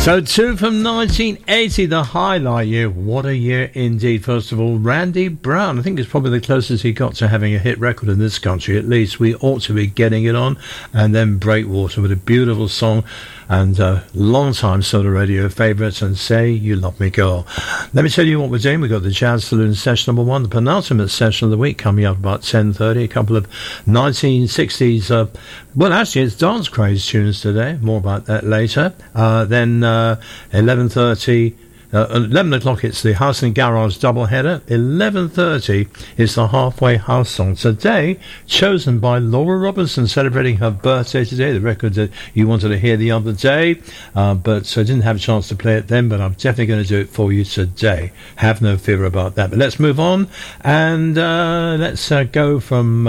So two from 1980, the highlight year. What a year indeed. First of all, Randy Brown. I think it's probably the closest he got to having a hit record in this country. At least we ought to be getting it on. And then Breakwater with a beautiful song and a long-time sort of radio favourite, and Say You Love Me Girl. Let me tell you what we're doing. We've got the Jazz Saloon session number one, the penultimate session of the week, coming up about 10:30. A couple of 1960s, well, actually, it's dance craze tunes today. More about that later. Then 11:30. 11 o'clock it's the House and Garage doubleheader. 11:30 is the Halfway House song. Today, chosen by Laura Robinson, celebrating her birthday today. The record that you wanted to hear the other day, but I didn't have a chance to play it then, but I'm definitely going to do it for you today. Have no fear about that. But let's move on, and let's go from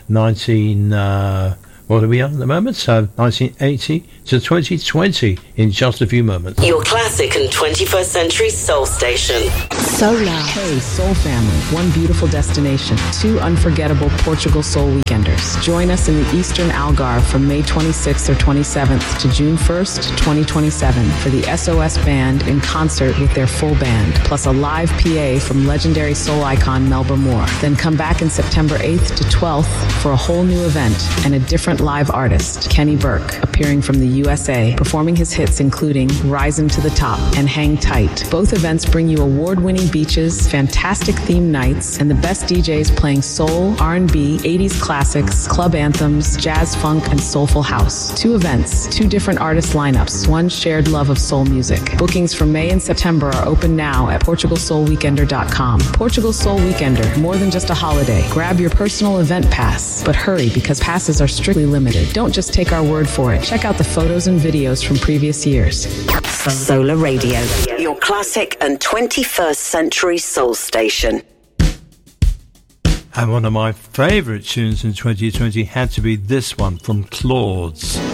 what are we on at the moment? 1980 to 2020 in just a few moments. Your classic and 21st century soul station. Solar. Hey, Soul family. One beautiful destination. Two unforgettable Portugal Soul Weekenders. Join us in the Eastern Algarve from May 26th or 27th to June 1st, 2027 for the SOS Band in concert with their full band, plus a live PA from legendary soul icon Melba Moore. Then come back in September 8th to 12th for a whole new event and a different live artist, Kenny Burke, appearing from the USA, performing his hits including Rising to the Top and Hang Tight. Both events bring you award-winning beaches, fantastic theme nights, and the best DJs playing soul, R&B, 80s classics, club anthems, jazz, funk, and soulful house. Two events, two different artist lineups, one shared love of soul music. Bookings for May and September are open now at PortugalSoulWeekender.com. Portugal Soul Weekender, more than just a holiday. Grab your personal event pass, but hurry because passes are strictly limited. Don't just take our word for it. Check out the photos and videos from previous years. Solar Radio, your classic and 21st century soul station. And one of my favourite tunes in 2020 had to be this one from Claude's.